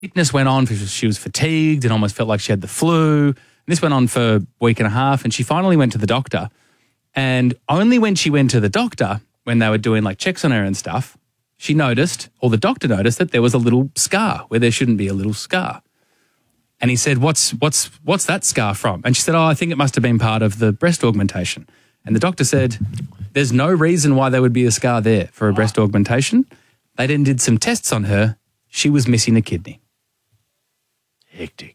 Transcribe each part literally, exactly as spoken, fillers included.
Sickness went on because she was fatigued and almost felt like she had the flu. And this went on for a week and a half, and she finally went to the doctor. And only when she went to the doctor, when they were doing like checks on her and stuff, she noticed, or the doctor noticed, that there was a little scar where there shouldn't be a little scar. And he said, what's what's what's that scar from? And she said, oh, I think it must have been part of the breast augmentation. And the doctor said, there's no reason why there would be a scar there for a breast augmentation. They then did some tests on her. She was missing a kidney. Hectic.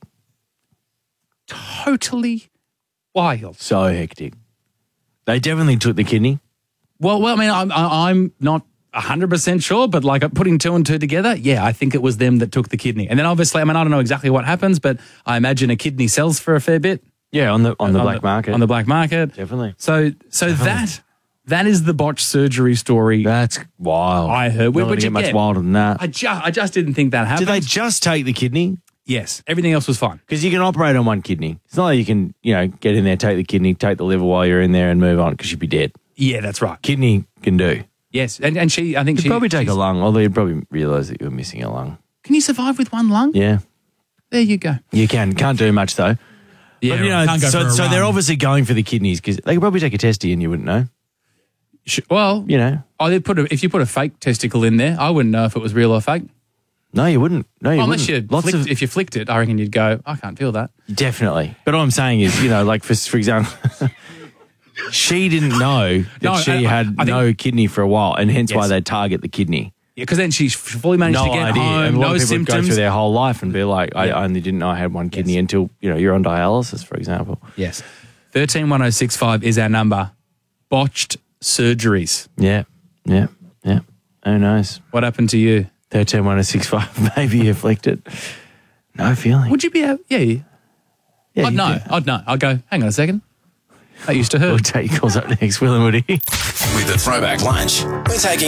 Totally wild. So hectic. They definitely took the kidney. Well, well, I mean, I'm, I'm not one hundred percent sure, but like putting two and two together, yeah, I think it was them that took the kidney. And then obviously, I mean, I don't know exactly what happens, but I imagine a kidney sells for a fair bit. Yeah, on the on the on black the, market. On the black market. Definitely. So so Definitely. that that is the botched surgery story. That's wild. I heard. Not Which get much again, wilder than that. I, ju- I just didn't think that happened. Did they just take the kidney? Yes. Everything else was fine. Because you can operate on one kidney. It's not like you can, you know, get in there, take the kidney, take the liver while you're in there and move on because you'd be dead. Yeah, that's right. Kidney can do. Yes. And and she, I think You'd she... probably take a she's- lung, although you'd probably realise that you were missing a lung. Can you survive with one lung? Yeah. There you go. You can. Can't do much, though. Yeah, But, you know, can't go so, for a so they're run. obviously going for the kidneys because they could probably take a testy and you wouldn't know. Sh- Well, You know. oh, they put a, if you put a fake testicle in there, I wouldn't know if it was real or fake. No, you wouldn't. No, you Well, unless you wouldn't. Lots flicked, of if you flicked it, I reckon you'd go, I can't feel that. Definitely. But all I'm saying is, you know, like for for example, she didn't know that No, she I- I- had I think- no kidney for a while, and hence why Yes. they target the kidney. Yeah, because then she fully managed No to get idea. home, and a lot no of people would go symptoms. through their whole life and be like, I Yeah. only didn't know I had one kidney Yes. until, you know, you're on dialysis, for example. Yes. one three one oh six five is our number. Botched surgeries. Yeah, yeah, yeah. Who knows? What happened to you? thirteen one oh six five, maybe afflicted. No feeling. Would you be able, yeah. yeah, I'd you know. do. I'd know. I'd go, hang on a second. That used to hurt. We'll take your calls up next, Will and Woody. With the Throwback Lunch, we're taking